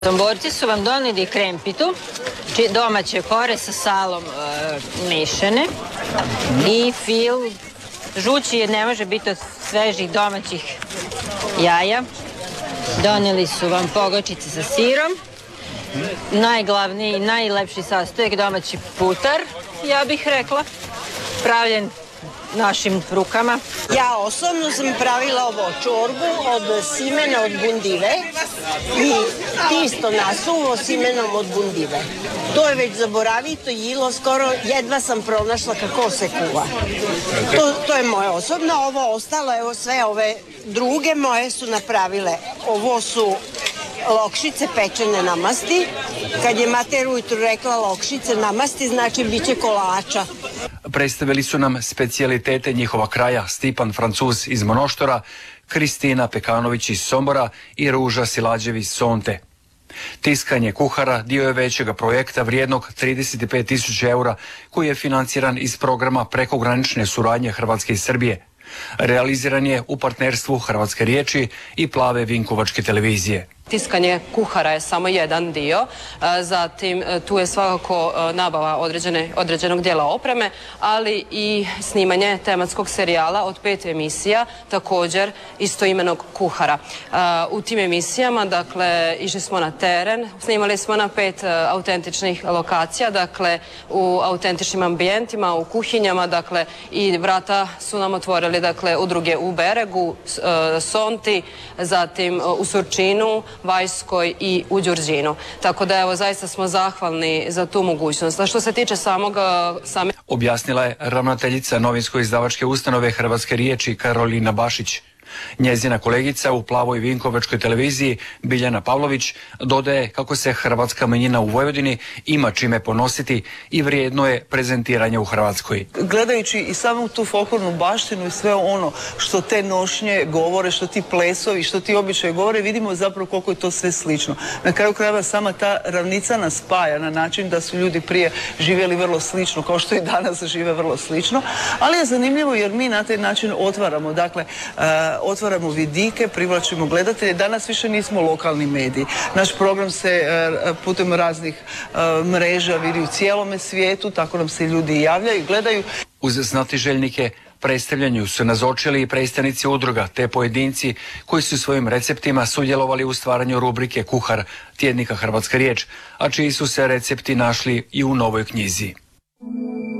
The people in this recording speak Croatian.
Somborci su vam doneli krempitu, domaće kore sa salom mešane i fil. Žući je ne može biti od svežih domaćih jaja. Doneli su vam pogačice sa sirom. Najglavniji i najlepši sastojak domaći putar, ja bih rekla, pravljen našim rukama. Ja osobno sam pravila ovo čorbu od simena od bundive i tisto nasuvo simenom od bundive. To je već zaboravito jilo, skoro jedva sam pronašla kako se kuva. To je moje osobno, ovo ostalo, evo sve ove druge moje su napravile. Ovo su lokšice pečene na masti. Kad je mater ujutru rekla lokšice na masti, znači bit će kolača. Predstavili su nam specijalitete njihova kraja Stipan Francuz iz Monoštora, Kristina Pekanović iz Sombora i Ruža Silađev iz Sonte. Tiskanje kuhara dio je većega projekta vrijednog 35.000 eura koji je financiran iz programa prekogranične suradnje Hrvatske i Srbije. Realiziran je u partnerstvu Hrvatske riječi i Plave Vinkovačke televizije. Tiskanje kuhara je samo jedan dio, zatim tu je svakako nabava određenog dijela opreme, ali i snimanje tematskog serijala od 5 emisija, također istoimenog kuhara. U tim emisijama, dakle, išli smo na teren, snimali smo na 5 autentičnih lokacija, dakle, u autentičnim ambijentima, u kuhinjama, dakle, i vrata su nam otvorili, dakle, udruge u Beregu, Sonti, zatim u Surčinu, Vajskoj i u Đurđinu. Tako da evo, zaista smo zahvalni za tu mogućnost. A što se tiče same... Objasnila je ravnateljica novinsko-izdavačke ustanove Hrvatske riječi Karolina Bašić. Njezina kolegica u Plavoj Vinkovačkoj televiziji Biljana Pavlović dodaje kako se hrvatska manjina u Vojvodini ima čime ponositi i vrijedno je prezentiranje u Hrvatskoj. Gledajući i samu tu folklornu baštinu i sve ono što te nošnje govore, što ti plesovi, što ti običaji govore, vidimo zapravo koliko je to sve slično. Na kraju krajeva sama ta ravnica nas spaja na način da su ljudi prije živjeli vrlo slično, kao što i danas žive vrlo slično, ali je zanimljivo jer mi na taj način otvaramo, dakle, otvaramo vidike, privlačimo gledatelje. Danas više nismo lokalni mediji. Naš program se putem raznih mreža vidi u cijelome svijetu, tako nam se ljudi javljaju i gledaju. Uz znatiželjnike predstavljanju su nazočili i predstavnici udruga te pojedinci koji su svojim receptima sudjelovali u stvaranju rubrike Kuhar tjednika Hrvatska riječ, a čiji su se recepti našli i u novoj knjizi.